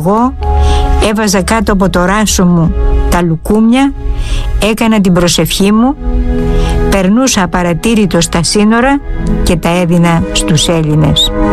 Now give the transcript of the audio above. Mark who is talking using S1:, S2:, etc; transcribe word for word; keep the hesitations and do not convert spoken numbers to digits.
S1: εγώ έβαζα κάτω από το ράσο μου τα λουκούμια, έκανα την προσευχή μου, περνούσα απαρατήρητο στα σύνορα και τα έδινα στους Έλληνες.